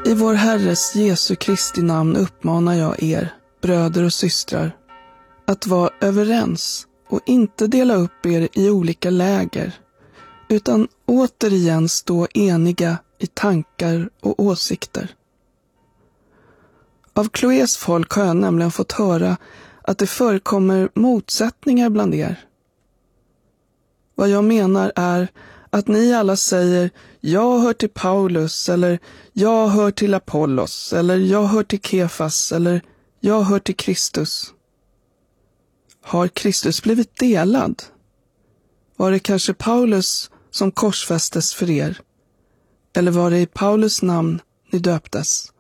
I vår Herres Jesu Kristi namn uppmanar jag er, bröder och systrar, att vara överens och inte dela upp er i olika läger, utan återigen stå eniga i tankar och åsikter. Av Chloés folk har jag nämligen fått höra att det förekommer motsättningar bland er. Vad jag menar är att ni alla säger jag hör till Paulus, eller jag hör till Apollos, eller jag hör till Kefas, eller jag hör till Kristus. Har Kristus blivit delad? Var det kanske Paulus som korsfästes för er? Eller var det i Paulus namn ni döptes?